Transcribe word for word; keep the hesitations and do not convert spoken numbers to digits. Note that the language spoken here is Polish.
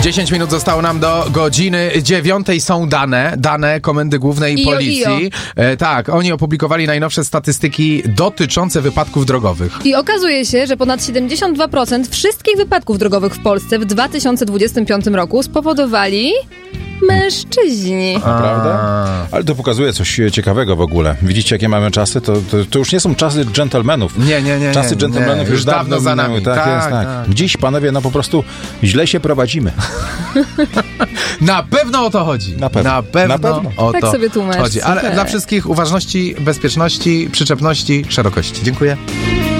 dziesięć minut zostało nam do godziny dziewiątej. Są dane, dane Komendy Głównej Ijo, Policji. ijo. E, tak, oni opublikowali najnowsze statystyki dotyczące wypadków drogowych. I okazuje się, że ponad siedemdziesiąt dwa procent wszystkich wypadków drogowych w Polsce w dwa tysiące dwudziestym piątym roku spowodowali mężczyźni. Prawda? Ale to pokazuje coś ciekawego w ogóle. Widzicie, jakie mamy czasy? To, to, to już nie są czasy dżentelmenów. Nie, nie, nie. Czasy nie, dżentelmenów nie, już dawno, dawno za minęły. nami. Tak, Tak, jest, tak. tak. Dziś, panowie, no po prostu źle się prowadzimy. Na pewno o to chodzi. Na pewno. Na pewno, Na pewno. o Tak to sobie tłumaczcie, chodzi. Ale tak. dla wszystkich uważności, bezpieczności, przyczepności, szerokości. Dziękuję.